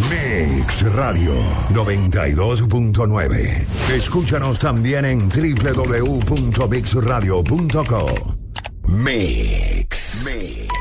Mix Radio 92.9. Escúchanos también en www.mixradio.co. Mix.